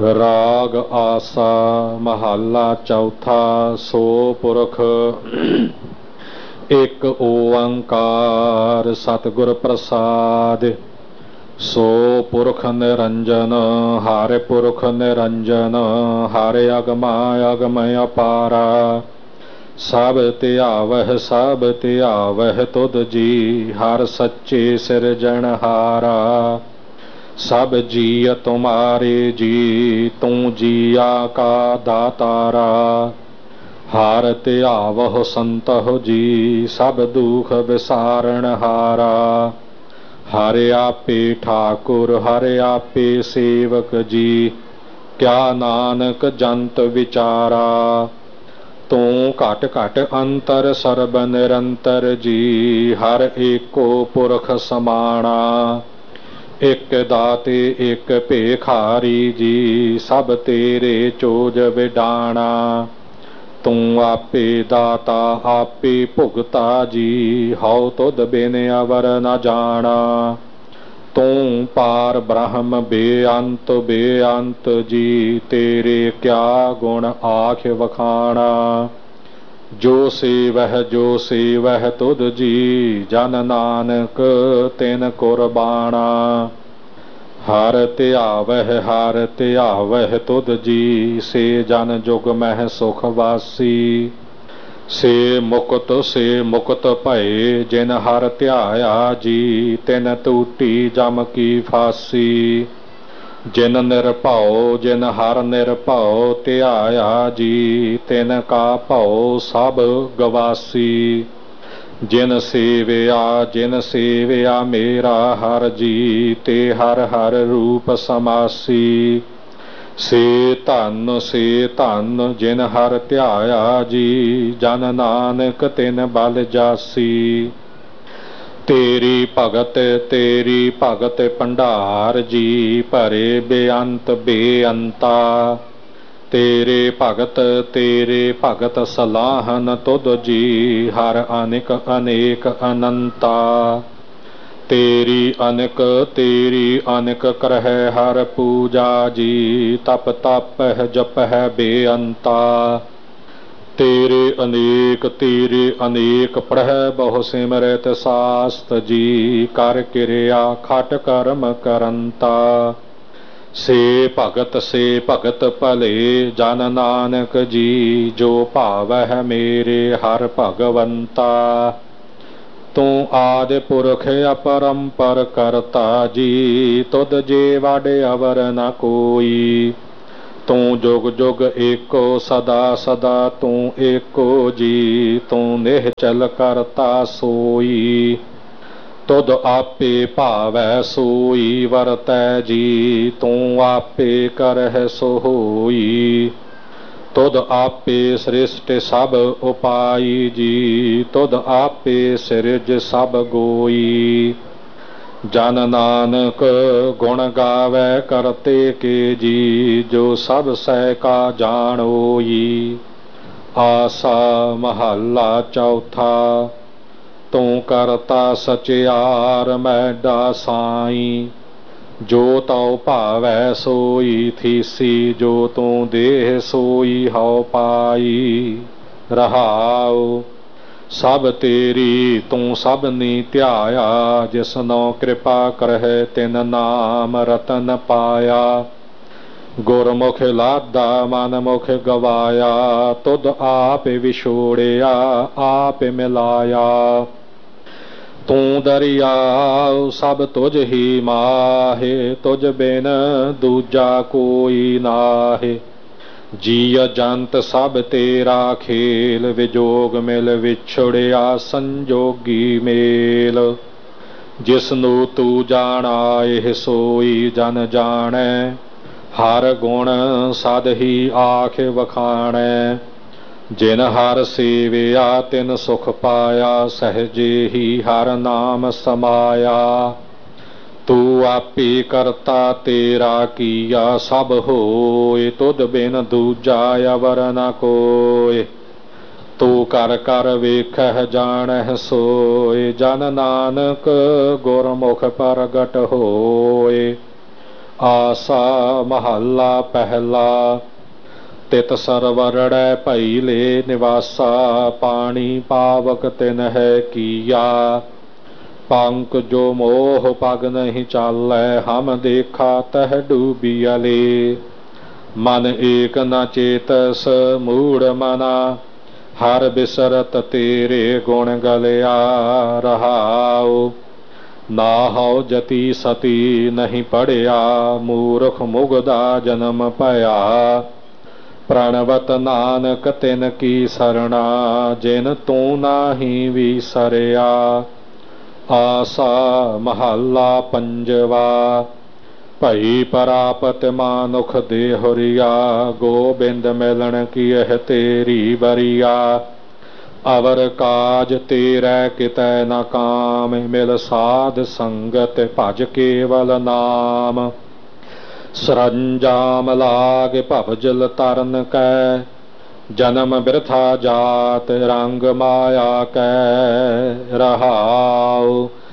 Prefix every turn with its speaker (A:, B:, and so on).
A: ਰਾਗ ਆਸਾ ਮਹੱਲਾ ਚੌਥਾ। ਸੋ ਪੁਰਖ ਇੱਕ ਓੰਕਾਰ ਸਤਿਗੁਰ ਪ੍ਰਸਾਦਿ। ਸੋ ਪੁਰਖ ਨਿਰੰਜਨ ਹਰਿ ਪੁਰਖ ਨਿਰੰਜਨ ਹਰਿ ਅਗਮਾ ਅਗਮ ਅਪਾਰਾ। ਸਭ ਧਿਆਵਹਿ ਤੁਧ ਜੀ ਹਰਿ ਸੱਚੇ ਸਿਰਜਣਹਾਰਾ। ਸਭ ਜੀਅ ਤੁਮਾਰੇ ਜੀ ਤੂੰ ਜੀਆ ਕਾ ਦਾਤਾਰਾ। ਹਰਿ ਧਿਆਵਹੁ ਸੰਤਹੁ ਜੀ ਸਭ ਦੁਖ ਵਿਸਾਰਣਹਾਰਾ। ਹਰਿ ਆਪੇ ਠਾਕੁਰ ਹਰਿ ਆਪੇ ਸੇਵਕ ਜੀ ਕਿਆ ਨਾਨਕ ਜੰਤ ਵਿਚਾਰਾ। ਤੂੰ ਘਟ ਘਟ ਅੰਤਰ ਸਰਬ ਨਿਰੰਤਰ ਜੀ ਹਰਿ ਏਕੋ ਪੁਰਖ ਸਮਾਣਾ। ਇੱਕ ਦਾਤੇ ਇੱਕ ਭੇਖਾਰੀ ਜੀ ਸਭ ਤੇਰੇ ਚੋਜ ਵਿਡਾਣਾ। ਤੂੰ ਆਪੇ ਦਾਤਾ ਆਪੇ ਭੁਗਤਾ ਜੀ ਹਉ ਤੁਧ ਬਿਨ ਅਵਰ ਨ ਜਾਣਾ। ਤੂੰ ਪਾਰ ਬ੍ਰਹਮ ਬੇਅੰਤ ਜੀ ਤੇਰੇ ਕਿਆ ਗੁਣ ਆਖ ਵਖਾਣਾ। ਜੋ ਸੇਵਹਿ ਤੁਧ ਜੀ ਜਨ ਨਾਨਕ ਤਿਨ ਕੁਰਬਾਣਾ। ਹਰਿ ਧਿਆਵਹਿ ਤੁਧ ਜੀ ਸੇ ਜਨ ਜੁਗ ਮਹਿ ਸੁਖ ਵਾਸੀ। ਸੇ ਮੁਕਤ ਭਏ ਜਿਨ ਹਰਿ ਧਿਆਇਆ ਜੀ ਤਿਨ ਟੂਟੀ ਜਮ ਕੀ ਫਾਸੀ। ਜਿਨ ਹਰਿ ਨਿਰਭਉ ਧਿਆਇਆ ਜੀ ਤਿਨ ਕਾ ਭਉ ਸਭ ਗਵਾਸੀ। ਜਿਨ ਸੇਵਿਆ ਮੇਰਾ ਹਰਿ ਜੀ ਤੇ ਹਰਿ ਹਰਿ ਰੂਪ ਸਮਾਸੀ। ਸੇ ਧਨ ਜਿਨ ਹਰਿ ਧਿਆਇਆ ਜੀ ਜਨ ਨਾਨਕ ਤਿਨ ਬਲ ਜਾਸੀ। ਤੇਰੀ ਭਗਤ ਭੰਡਾਰ ਜੀ ਭਰੇ ਬੇਅੰਤਾ। ਤੇਰੇ ਭਗਤ ਸਲਾਹਨ ਤੁਧ ਜੀ ਹਰਿ ਅਨੇਕ ਅਨੰਤਾ। ਤੇਰੀ ਅਨਕ ਕਰਹਿ ਹਰਿ ਪੂਜਾ ਜੀ ਤਪ ਜਪਹਿ ਬੇਅੰਤਾ। ਤੇਰੇ ਅਨੇਕ ਪੜ੍ਹੈ ਬਹੁ ਸਿਮਰਤ ਸਾਸਤ ਜੀ ਕਰ ਕਿਰਿਆ ਖਟ ਕਰਮ ਕਰੰਤਾ। ਸੇ ਭਗਤ ਭਲੇ ਜਨ ਨਾਨਕ ਜੀ ਜੋ ਭਾਵਹਿ ਮੇਰੇ ਹਰਿ ਭਗਵੰਤਾ। ਤੂੰ ਆਦਿ ਪੁਰਖ ਅਪਰੰਪਰ ਕਰਤਾ ਜੀ ਤੁਧ ਜੇ ਵਡ ਅਵਰ ਨ ਕੋਈ। ਤੂੰ ਜੁਗ ਜੁਗ ਏਕੋ ਸਦਾ ਤੂੰ ਏਕੋ ਜੀ ਤੂੰ ਨਿਹਚਲ ਕਰਤਾ ਸੋਈ। ਤੁਧ ਆਪੇ ਭਾਵੈ ਸੋਈ ਵਰਤੈ ਜੀ ਤੂੰ ਆਪੇ ਕਰਹਿ ਸੋ ਹੋਈ। ਤੁਧ ਆਪੇ ਸ੍ਰਿਸ਼ਟ ਸਭ ਉਪਾਈ ਜੀ ਤੁਧ ਆਪੇ ਸਿਰਜ ਸਭ ਗੋਈ। ਜਨ ਨਾਨਕ ਗੁਣ ਗਾਵੈ ਕਰਤੇ ਕੇ ਜੀ ਜੋ ਸਭ ਸਹਿ ਕਾ ਜਾਣੋਈ। ਆਸਾ ਮਹੱਲਾ ਚੌਥਾ। ਤੂੰ ਕਰਤਾ ਸਚਿਆਰ ਮੈਡਾ ਸਾਈ। ਜੋ ਤਉ ਭਾਵੈ ਸੋਈ ਥੀਸੀ ਜੋ ਤੂੰ ਦੇਹ ਸੋਈ ਹਉ ਪਾਈ। ਰਹਾਉ ਸਭ ਤੇਰੀ ਤੂੰ ਸਭਨੀ ਧਿਆਇਆ ਜਿਸਨੋ ਕਿਰਪਾ ਕਰਹਿ ਤਿਨ ਨਾਮ ਰਤਨ ਪਾਇਆ। ਗੁਰਮੁਖ ਲਾਦਾ ਮਨ ਮੁਖ ਗਵਾਇਆ ਤੁਧ ਆਪ ਵਿਛੋੜਿਆ ਆਪ ਮਿਲਾਇਆ। ਤੂੰ ਦਰਿਆਉ ਸਭ ਤੁਝ ਹੀ ਮਾਹੇ ਤੁਝ ਬਿਨ ਦੂਜਾ ਕੋਈ ਨਾਹੇ। ਜੀਅ ਜੰਤ ਸਭ ਤੇਰਾ ਖੇਲ ਵਿਜੋਗ ਮਿਲ ਵਿਛੜਿਆ ਸੰਜੋਗੀ ਮੇਲ। ਜਿਸਨੂੰ ਤੂੰ ਜਾਣਾਏ ਸੋਈ ਜਨ ਜਾਣੈ ਹਰ ਗੁਣ ਸਦ ਹੀ ਆਖ ਵਖਾਣੈ। ਜਿਨ ਹਰਿ ਸੇਵਿਆ ਤਿਨ ਸੁਖ ਪਾਇਆ ਸਹਿਜੇ ਹੀ ਹਰਿ ਨਾਮ ਸਮਾਇਆ। ਤੂੰ ਆਪੇ ਕਰਤਾ ਤੇਰਾ ਕੀਆ ਸਭ ਹੋਏ ਤੁਧ ਬਿਨ ਦੂਜਾ ਅਵਰ ਨ ਕੋਇ। ਤੂੰ ਕਰ ਕਰ ਵੇਖਹਿ ਜਾਣਹਿ ਸੋਇ ਜਨ ਨਾਨਕ ਗੁਰਮੁਖ ਪ੍ਰਗਟ ਹੋਏ। ਆਸਾ ਮਹੱਲਾ ਪਹਿਲਾ। ਤਿਤ ਸਰਵਰੜੈ ਭਈ ਲੈ ਨਿਵਾਸਾ, ਪਾਣੀ ਪਾਵਕ ਤਿਨ ਹੈ ਕੀਆ। ਪੰਕ ਜੋ ਮੋਹ ਪਗ ਨਹੀਂ ਚਾਲੈ, ਹਮ ਦੇਖਾ ਤਹ ਡੂਬੀਅਲੇ। ਮਨ ਏਕ ਨ ਚੇਤਸ ਮੂੜ ਮਨਾ, ਹਰ ਬਿਸਰਤ ਤੇਰੇ ਗੁਣ ਗਲਿਆ ਰਹਾਉ। ਨਾਹਉ ਜਤੀ ਸਤੀ ਨਹੀਂ ਪੜਿਆ, ਮੂਰਖ ਮੁਗਦਾ ਜਨਮ ਭਇਆ। ਪ੍ਰਣਵਤ ਨਾਨਕ ਤਿਨ ਕੀ ਸਰਣਾ, ਜਿਨ ਤੂੰ ਨਾਹੀ ਵਿਸਰਿਆ। ਆਸਾ ਮਹੱਲਾ ਪੰਜਵਾ। ਭਈ ਪਰਾਪਤ ਮਾਨੁਖ ਦੇਹੁਰੀਆ, ਗੋਬਿੰਦ ਮਿਲਣ ਕੀ ਇਹ ਤੇਰੀ ਬਰੀਆ। ਅਵਰ ਕਾਜ ਤੇਰੇ ਕਿਤੈ ਨ ਕਾਮ, ਮਿਲ ਸਾਧ ਸੰਗਤ ਭਜ ਕੇਵਲ ਨਾਮ। ਸਰੰਜਾਮ ਲਾਗ ਭਵਜਲ ਤਰਨ ਕੈ, ਜਨਮ ਬਿਰਥਾ ਜਾਤ ਰੰਗ ਮਾਇਆ ਕੈ ਰਹਾਉ।